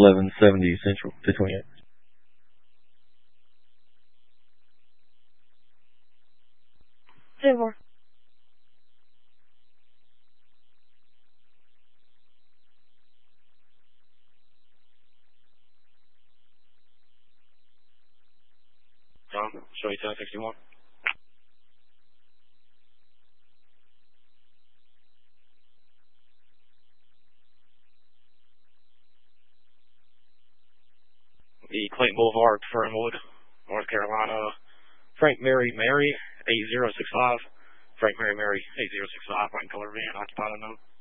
1170 Central to 28. Say more. John, show you 1061. The Clayton Boulevard, Fernwood, North Carolina. Frank Mary 8065. Frank Mary 8065, white and color van, occupied unknown.